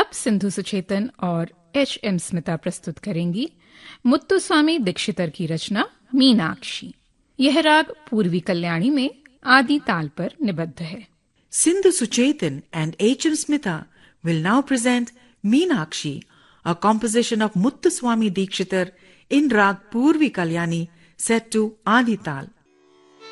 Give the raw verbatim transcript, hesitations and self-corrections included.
अब सिंधु सुचेतन और H M Smita प्रस्तुत करेंगी मुत्तुस्वामी दीक्षितर की रचना मीनाक्षी। यह राग पूर्वी कल्याणी में आदि ताल पर निबद्ध है। Sindhu Suchetan and H M Smita will now present Meenakshi, a composition of Muthuswami Dikshitar in Rag Purvi Kalyani set to Adi Tal.